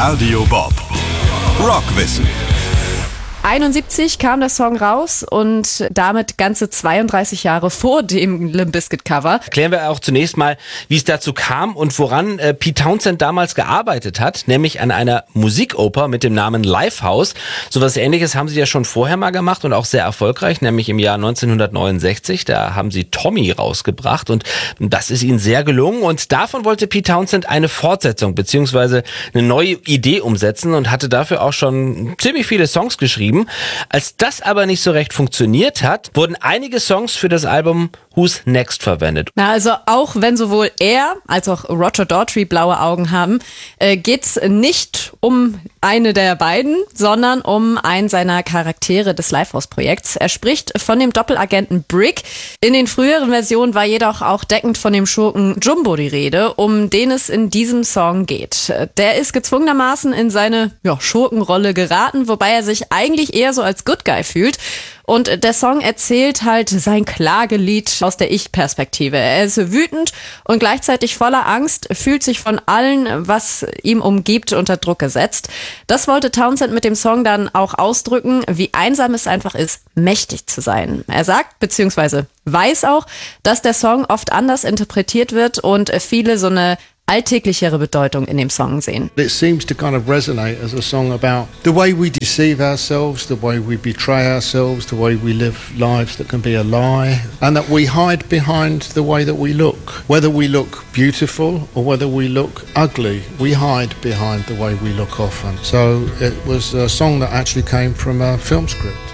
Radio Bob. Rockwissen. 71 kam der Song raus und damit ganze 32 Jahre vor dem Limp Bizkit Cover. Erklären wir auch zunächst mal, wie es dazu kam und woran Pete Townshend damals gearbeitet hat, nämlich an einer Musikoper mit dem Namen Lifehouse. Sowas Ähnliches haben sie ja schon vorher mal gemacht und auch sehr erfolgreich, nämlich im Jahr 1969. Da haben sie Tommy rausgebracht und das ist ihnen sehr gelungen und davon wollte Pete Townshend eine Fortsetzung bzw. eine neue Idee umsetzen und hatte dafür auch schon ziemlich viele Songs geschrieben. Als das aber nicht so recht funktioniert hat, wurden einige Songs für das Album Who's Next verwendet. Na, also auch wenn sowohl er als auch Roger Daltrey blaue Augen haben, geht's nicht um eine der beiden, sondern um einen seiner Charaktere des Lifehouse-Projekts. Er spricht von dem Doppelagenten Brick. In den früheren Versionen war jedoch auch deckend von dem Schurken Jumbo die Rede, um den es in diesem Song geht. Der ist gezwungenermaßen in seine Schurkenrolle geraten, wobei er sich eigentlich eher so als Good Guy fühlt. Und der Song erzählt halt sein Klagelied aus der Ich-Perspektive. Er ist wütend und gleichzeitig voller Angst, fühlt sich von allen, was ihm umgibt, unter Druck gesetzt. Das wollte Townshend mit dem Song dann auch ausdrücken, wie einsam es einfach ist, mächtig zu sein. Er sagt, beziehungsweise weiß auch, dass der Song oft anders interpretiert wird und viele so eine alltäglichere Bedeutung in dem Song sehen. It seems to kind of resonate as a song about the way we deceive ourselves, the way we betray ourselves, the way we live lives that can be a lie, and that we hide behind the way that we look. Whether we look beautiful or whether we look ugly, we hide behind the way we look often. So it was a song that actually came from a film script.